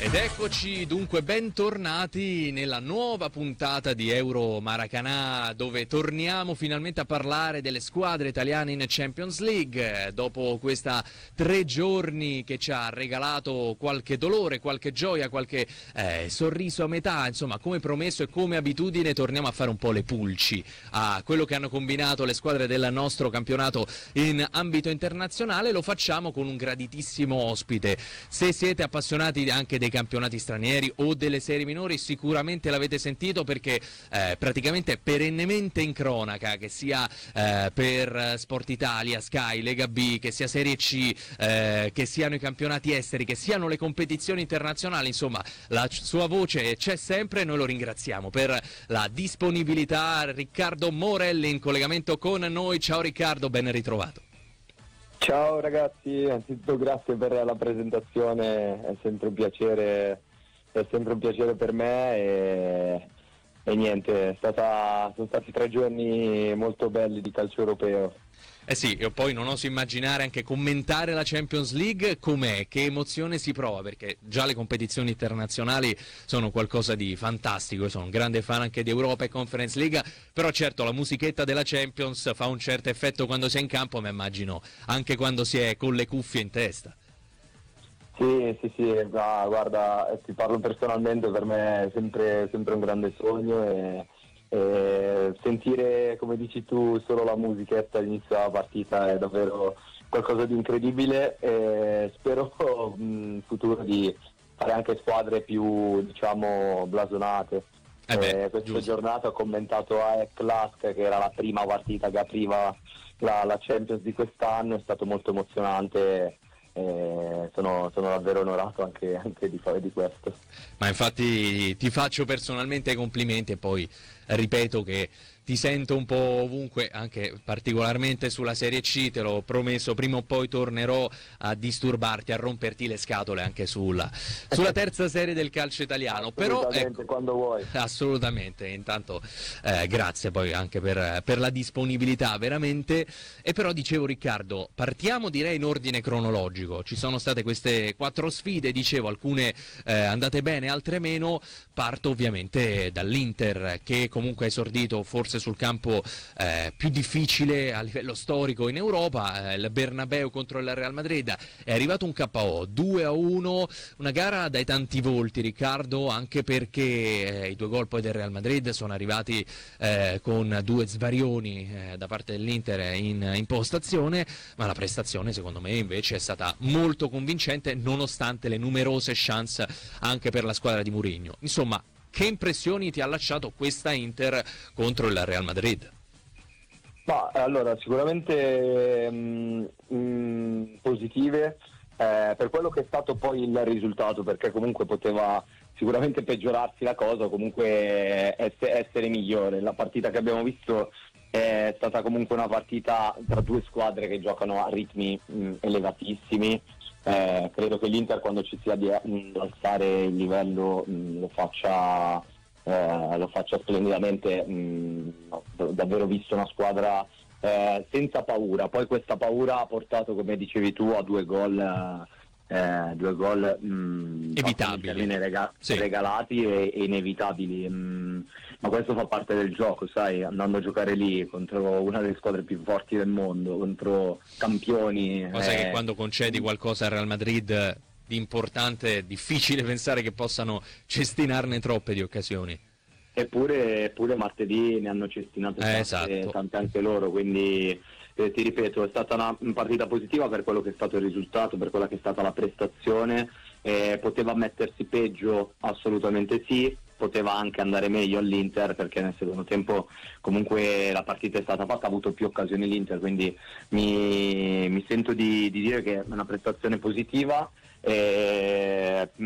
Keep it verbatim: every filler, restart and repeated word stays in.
Ed eccoci dunque bentornati nella nuova puntata di Euro Maracanã, dove torniamo finalmente a parlare delle squadre italiane in Champions League. Dopo questa tre giorni che ci ha regalato qualche dolore, qualche gioia, qualche eh, sorriso a metà, insomma, come promesso e come abitudine torniamo a fare un po' le pulci a quello che hanno combinato le squadre del nostro campionato in ambito internazionale. Lo facciamo con un graditissimo ospite. Se siete appassionati anche dei campionati stranieri o delle serie minori, sicuramente l'avete sentito, perché eh, praticamente perennemente in cronaca, che sia eh, per Sport Italia, Sky, Lega B, che sia Serie C, eh, che siano i campionati esteri, che siano le competizioni internazionali, insomma la sua voce c'è sempre e noi lo ringraziamo per la disponibilità. Riccardo Morelli in collegamento con noi. Ciao Riccardo, ben ritrovato. Ciao ragazzi, anzitutto grazie per la presentazione, è sempre un piacere, è sempre un piacere per me e, e niente, è stata, sono stati tre giorni molto belli di calcio europeo. Eh sì, io poi non oso immaginare anche commentare la Champions League com'è, che emozione si prova, perché già le competizioni internazionali sono qualcosa di fantastico. Io sono un grande fan anche di Europa e Conference League, però certo la musichetta della Champions fa un certo effetto quando si è in campo, ma immagino anche quando si è con le cuffie in testa. Sì, sì, sì, ma guarda, ti parlo personalmente, per me è sempre, sempre un grande sogno e... E sentire, come dici tu, solo la musichetta all'inizio della partita è davvero qualcosa di incredibile e spero in futuro di fare anche squadre più, diciamo, blasonate. Eh beh, eh, questa giusto. giornata ho commentato A E C Lask, che era la prima partita che apriva la, la Champions di quest'anno, è stato molto emozionante. Eh, sono, sono davvero onorato anche, anche di fare di questo. Ma infatti ti faccio personalmente i complimenti e poi ripeto che ti sento un po' ovunque, anche particolarmente sulla Serie C, te l'ho promesso, prima o poi tornerò a disturbarti, a romperti le scatole anche sulla, sulla terza serie del calcio italiano. Però ecco, quando vuoi. Assolutamente, intanto eh, grazie poi anche per, per la disponibilità veramente. E però dicevo Riccardo, partiamo direi in ordine cronologico, ci sono state queste quattro sfide, dicevo alcune eh, andate bene, altre meno. Parto ovviamente dall'Inter, che comunque ha esordito forse sul campo eh, più difficile a livello storico in Europa, eh, il Bernabeu contro il Real Madrid. È arrivato un K O due a uno, una gara dai tanti volti Riccardo, anche perché eh, i due gol poi del Real Madrid sono arrivati eh, con due svarioni eh, da parte dell'Inter in, in postazione, ma la prestazione secondo me invece è stata molto convincente nonostante le numerose chance anche per la squadra di Mourinho. Insomma, che impressioni ti ha lasciato questa Inter contro il Real Madrid? Ma allora sicuramente mh, mh, positive eh, per quello che è stato poi il risultato, perché comunque poteva sicuramente peggiorarsi la cosa o comunque essere, essere migliore. La partita che abbiamo visto è stata comunque una partita tra due squadre che giocano a ritmi mh, elevatissimi. Eh, credo che l'Inter, quando ci sia di alzare il livello, mh, lo faccia eh, lo faccia splendidamente. Mh, ho davvero visto una squadra eh, senza paura. Poi questa paura ha portato, come dicevi tu, a due gol eh, due gol mh, evitabili, rega- sì. regalati e, e inevitabili. Mh, ma questo fa parte del gioco, sai, andando a giocare lì contro una delle squadre più forti del mondo, contro campioni. Ma sai eh, che quando concedi qualcosa al Real Madrid di importante è difficile pensare che possano cestinarne troppe di occasioni. Eppure, eppure martedì ne hanno cestinate eh, tante, esatto. tante anche loro, quindi eh, ti ripeto, è stata una partita positiva per quello che è stato il risultato, per quella che è stata la prestazione. Eh, poteva mettersi peggio? Assolutamente sì. Poteva anche andare meglio all'Inter, perché nel secondo tempo comunque la partita è stata fatta, ha avuto più occasioni l'Inter, quindi mi, mi sento di, di dire che è una prestazione positiva. Eh,